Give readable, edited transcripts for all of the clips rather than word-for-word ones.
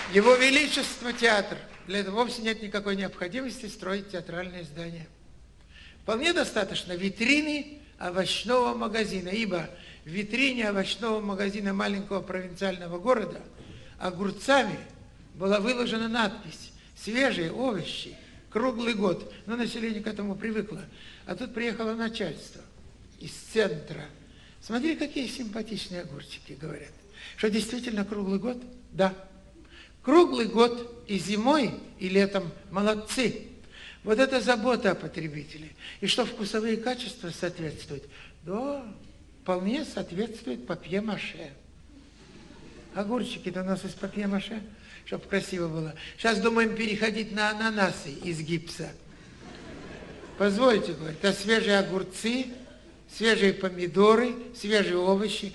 Его Величество театр. Для этого вовсе нет никакой необходимости строить театральные здания. Вполне достаточно витрины овощного магазина, ибо в витрине овощного магазина маленького провинциального города огурцами была выложена надпись «Свежие овощи, круглый год». Но население к этому привыкло. А тут приехало начальство из центра. Смотри, какие симпатичные огурчики, говорят. Что действительно круглый год? Да. Круглый год и зимой, и летом молодцы. Вот это забота о потребителе. И что вкусовые качества соответствуют? Да, вполне соответствует папье-маше. Огурчики-то у нас из папье-маше, чтобы красиво было. Сейчас думаем переходить на ананасы из гипса. Позвольте, говорит, это свежие огурцы, свежие помидоры, свежие овощи.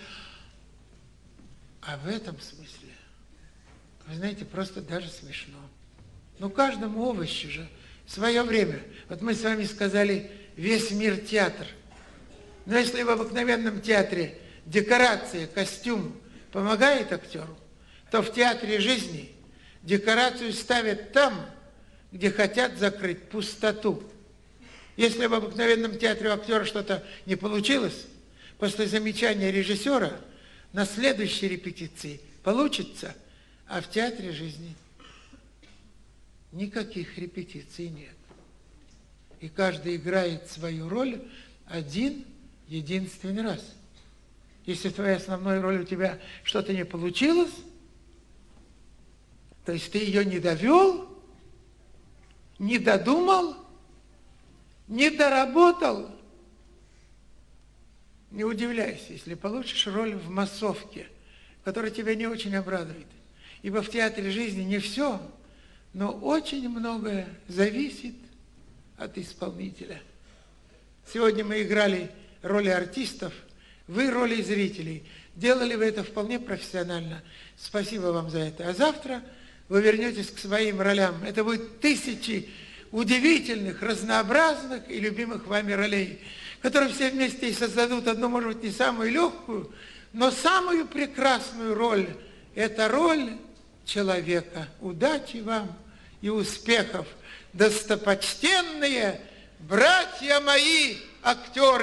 А в этом смысле, вы знаете, просто даже смешно. Ну, каждому овощу же свое время. Вот мы с вами сказали, весь мир театр. Но если в обыкновенном театре декорация, костюм помогает актеру, то в театре жизни декорацию ставят там, где хотят закрыть пустоту. Если в обыкновенном театре у актера что-то не получилось, после замечания режиссера на следующей репетиции получится, а в театре жизни никаких репетиций нет. И каждый играет свою роль один единственный раз. Если в твоей основной роли у тебя что-то не получилось, то есть ты ее не довел, не додумал, не доработал, не удивляйся, если получишь роль в массовке, которая тебя не очень обрадует. Ибо в театре жизни не все, но очень многое зависит от исполнителя. Сегодня мы играли роли артистов, вы роли зрителей. Делали вы это вполне профессионально. Спасибо вам за это. А завтра вы вернетесь к своим ролям. Это будет тысячи удивительных, разнообразных и любимых вами ролей, которые все вместе и создадут одну, может быть, не самую легкую, но самую прекрасную роль. Это роль человека. Удачи вам и успехов, достопочтенные братья мои актеры!